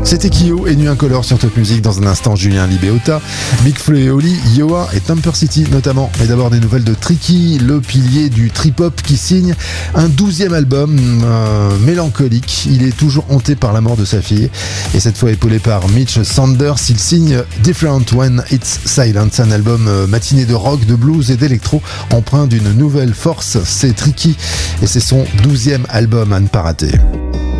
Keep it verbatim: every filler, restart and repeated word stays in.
C'était Kyo et Nu Incolore sur Top Music. Dans un instant, Julien Libeota, Big Flo et Oli, Yoa et Temper City notamment. Mais d'abord des nouvelles de Tricky, le pilier du trip-hop qui signe un douzième album euh, mélancolique. Il est toujours hanté par la mort de sa fille et cette fois épaulé par Mitch Sanders, il signe Different When It's Silent, un album euh, matiné de rock, de blues et d'électro empreint d'une nouvelle force. C'est Tricky et c'est son douzième album à ne pas rater.